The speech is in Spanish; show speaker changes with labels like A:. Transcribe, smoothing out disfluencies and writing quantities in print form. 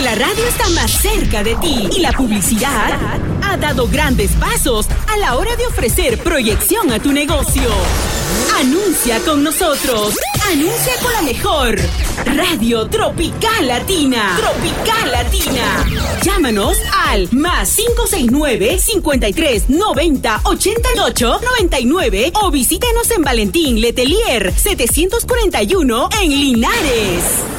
A: la radio está más cerca de ti y la publicidad ha dado grandes pasos a la hora de ofrecer proyección a tu negocio. Anuncia con nosotros. Anuncia con la mejor Radio Tropical Latina. Tropical Latina. Llámanos al +569 53 90 88 99 o visítenos en Valentín Letelier 741 en Linares.